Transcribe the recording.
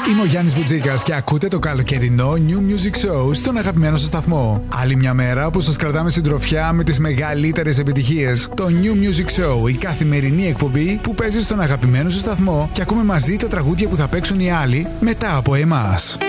Είμαι ο Γιάννης Μπουτζίκας και ακούτε το καλοκαιρινό New Music Show στον αγαπημένο σας σταθμό. Άλλη μια μέρα που σας κρατάμε συντροφιά με τις μεγαλύτερες επιτυχίες. Το New Music Show, η καθημερινή εκπομπή που παίζει στον αγαπημένο σας σταθμό και ακούμε μαζί τα τραγούδια που θα παίξουν οι άλλοι μετά από εμάς.